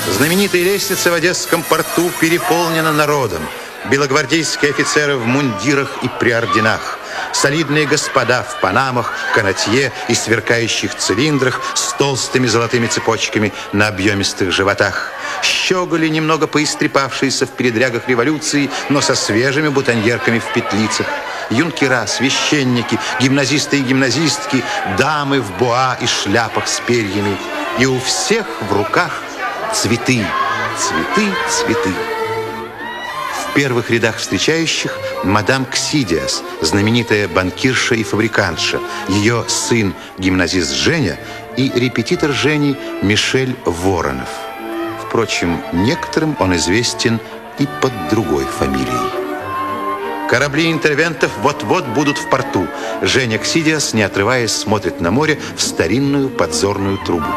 Знаменитая лестница в Одесском порту переполнена народом. Белогвардейские офицеры в мундирах и при орденах. Солидные господа в панамах, канатье и сверкающих цилиндрах с толстыми золотыми цепочками на объемистых животах. Щеголи, немного поистрепавшиеся в передрягах революции, но со свежими бутоньерками в петлицах. Юнкера, священники, гимназисты и гимназистки, дамы в боа и шляпах с перьями. И у всех в руках цветы, цветы, цветы. В первых рядах встречающих мадам Ксидиас, знаменитая банкирша и фабрикантша, ее сын, гимназист Женя, и репетитор Жени Мишель Воронов. Впрочем, некоторым он известен и под другой фамилией. Корабли интервентов вот-вот будут в порту. Женя Ксидиас, не отрываясь, смотрит на море в старинную подзорную трубу.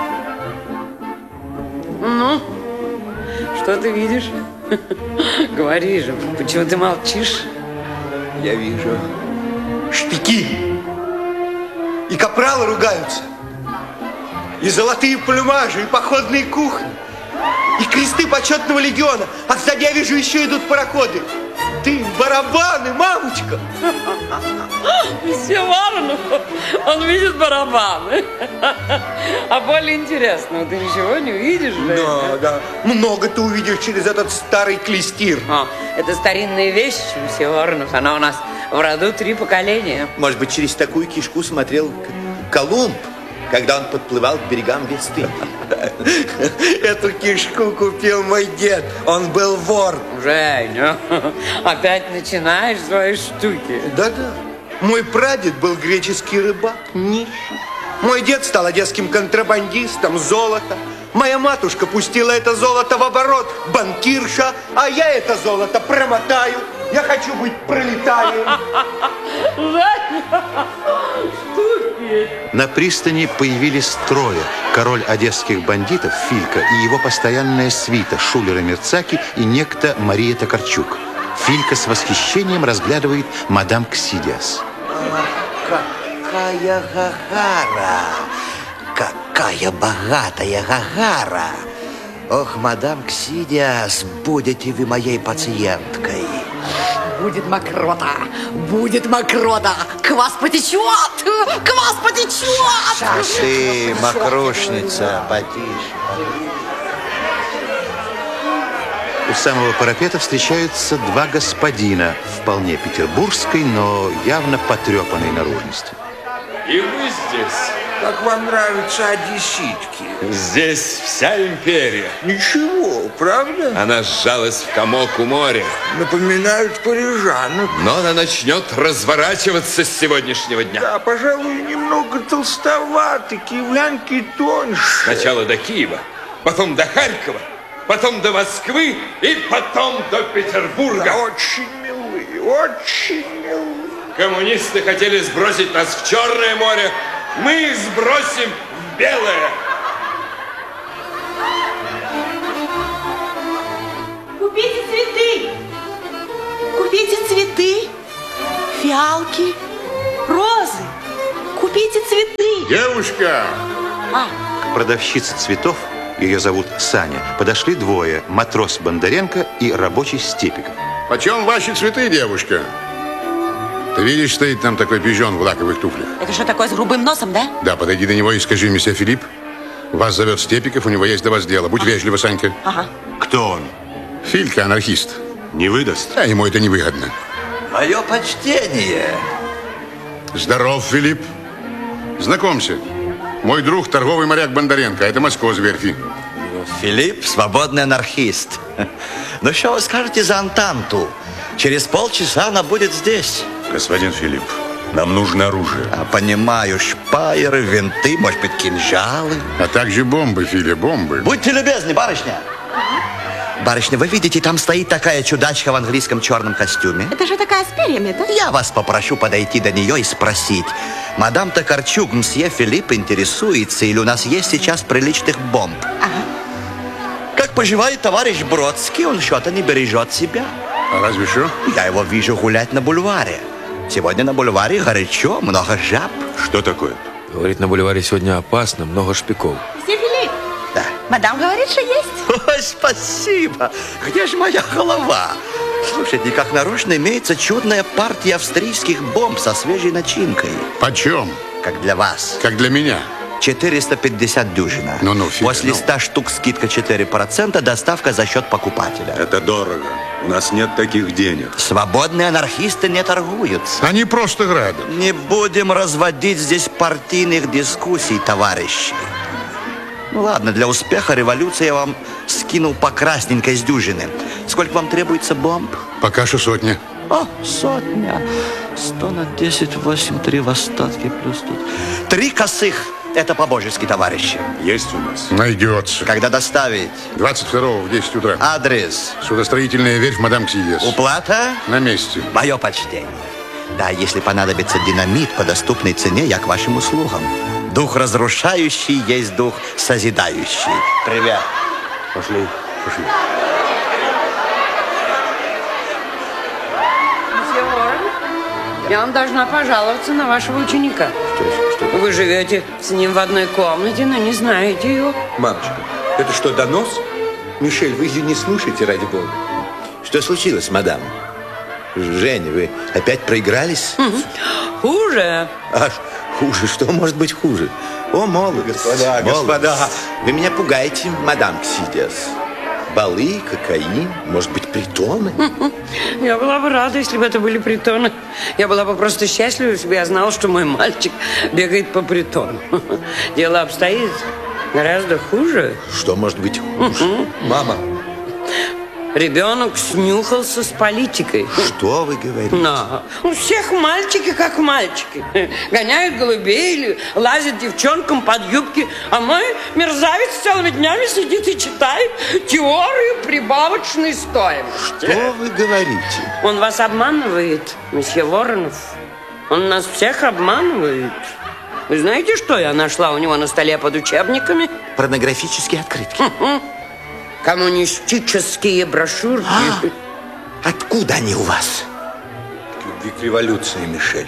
Ну, что ты видишь? Говори же, почему ты молчишь? Я вижу. Шпики. И капралы ругаются. И золотые плюмажи, и походные кухни. И кресты почетного легиона. А сзади я вижу, еще идут пароходы. Ты, барабаны, мамочка. Все Воронов, он видит барабаны. А более интересного ты ничего не увидишь? Да, да. Много ты увидишь через этот старый клестир. Это старинная вещь у всех Воронов. Она у нас в роду 3 поколения. Может быть, через такую кишку смотрел Колумб, когда он подплывал к берегам Весты. Эту кишку купил мой дед. Он был вор. Женя, опять начинаешь свои штуки. Да-да. Мой прадед был греческий рыбак, нищий. Мой дед стал одесским контрабандистом, золото. Моя матушка пустила это золото в оборот, банкирша, а я это золото промотаю. Я хочу быть пролетарием. Женя, штуки. На пристани появились трое. Король одесских бандитов Филька и его постоянная свита Шулер и Мерцаки и некто Мария Токарчук. Филька с восхищением разглядывает мадам Ксидиас. Какая гагара! Какая богатая гагара! Ох, мадам Ксидиас, будете вы моей пациенткой. Будет мокрота, будет мокрота. Квас потечет, квас потечет. Ты, мокрушница, потише. У самого парапета встречаются 2 господина вполне петербургской, но явно потрепанной наружности. И вы здесь? Как вам нравятся одесситки? Здесь вся империя. Ничего, правда? Она сжалась в комок у моря. Напоминают парижанок. Но она начнет разворачиваться с сегодняшнего дня. Да, пожалуй, немного толстоваты, киевлянки тоньше. Сначала до Киева, потом до Харькова, потом до Москвы и потом до Петербурга. Да, очень милые, очень милые. Коммунисты хотели сбросить нас в Черное море. Мы их сбросим в Белое. Купите цветы. Купите цветы. Фиалки, розы. Купите цветы. Девушка! К продавщице цветов, ее зовут Саня, подошли 2: матрос Бондаренко и рабочий Степиков. Почем ваши цветы, девушка? Ты видишь, стоит там такой пижон в лаковых туфлях? Это что такое с грубым носом, да? Да, подойди до него и скажи: месье Филипп, вас зовет Степиков, у него есть до вас дело. Будь вежлива, Санька. Ага. Кто он? Филька, анархист. Не выдаст? А ему это невыгодно. Мое почтение. Здоров, Филипп. Знакомься. Мой друг, торговый моряк Бондаренко. Это Москва с верфи. Филипп, свободный анархист. Ну что вы скажете за Антанту? Через полчаса она будет здесь. Господин Филипп, нам нужно оружие. Понимаю, шпайеры, винты, может быть, кинжалы. А также бомбы, Филя, бомбы. Будьте любезны, барышня. Барышня, вы видите, там стоит такая чудачка в английском черном костюме. Это же такая с перьями, да? Я вас попрошу подойти до нее и спросить. Мадам Токарчук, мсье Филипп интересуется, или у нас есть сейчас приличных бомб? Ага. Как поживает товарищ Бродский, он что-то не бережет себя. А разве что? Я его вижу гулять на бульваре. Сегодня на бульваре горячо, много жаб. Что такое? Говорит, на бульваре сегодня опасно, много шпиков. Мсье Филипп, Да. Мадам говорит, что есть. Ой, спасибо. Где же моя голова? Слушайте, как нарочно имеется чудная партия австрийских бомб со свежей начинкой. Почем? Как для вас. Как для меня. 450 дюжина. Ну, Филя, После 100 штук скидка 4%, доставка за счет покупателя. Это дорого. У нас нет таких денег. Свободные анархисты не торгуются. Они просто грабят. Не будем разводить здесь партийных дискуссий, товарищи. Ну ладно, для успеха революции я вам скинул по красненькой с дюжины. Сколько вам требуется бомб? Пока что сотня. О, сотня. 100 на 10, 8, 3 в остатке плюс тут. 3 косых. Это по-божески, товарищи. Есть у нас. Найдется. Когда доставить? 22-го в 10 утра. Адрес? Судостроительная верфь мадам Ксидиас. Уплата? На месте. Мое почтение. Да, если понадобится динамит по доступной цене, я к вашим услугам. Дух разрушающий есть дух созидающий. Привет. Пошли. Месье Ворон, я вам должна пожаловаться на вашего ученика. Что? Вы живете с ним в одной комнате, но не знаете его. Мамочка, это что, донос? Мишель, вы ее не слушайте, ради бога. Что случилось, мадам? Женя, вы опять проигрались? Хуже. Аж хуже. Что может быть хуже? О, молодость. Господа. Вы меня пугаете, мадам Ксидиас. Балы, кокаин, может быть, притоны? Я была бы рада, если бы это были притоны. Я была бы просто счастлива, если бы я знала, что мой мальчик бегает по притону. Дело обстоит гораздо хуже. Что может быть хуже? Мама. Ребенок снюхался с политикой. Что вы говорите? Да. У всех мальчики как мальчики. Гоняют голубей или лазят девчонкам под юбки. А мой мерзавец целыми днями сидит и читает теорию прибавочной стоимости. Что вы говорите? Он вас обманывает, месье Воронов. Он нас всех обманывает. Вы знаете, что я нашла у него на столе под учебниками? Порнографические открытки. Коммунистические брошюрки. Откуда они у вас? Любви к революции, Мишель.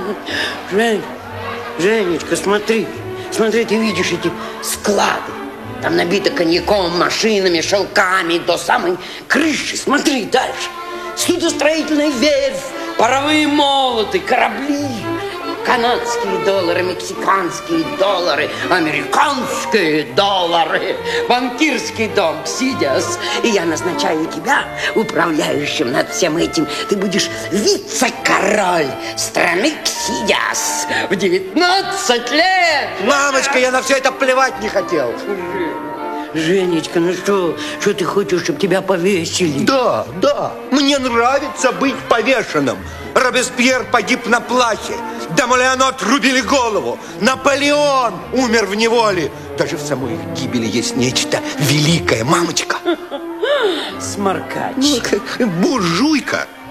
Женечка, смотри. Смотри, ты видишь эти склады. Там набито коньяком, машинами, шелками до самой крыши. Смотри дальше. Судостроительная верфь, паровые молоты, корабли. Канадские доллары, мексиканские доллары, американские доллары, банкирский дом Ксидиас. И я назначаю тебя управляющим над всем этим. Ты будешь вице-король страны Ксидиас в 19 лет. Мамочка, я на все это плевать не хотел. Женечка, ну что ты хочешь, чтобы тебя повесили? Да, мне нравится быть повешенным. Робеспьер погиб на плахе. Дамолеону отрубили голову. Наполеон умер в неволе. Даже в самой их гибели есть нечто великое, мамочка. Сморкач. Буржуйка.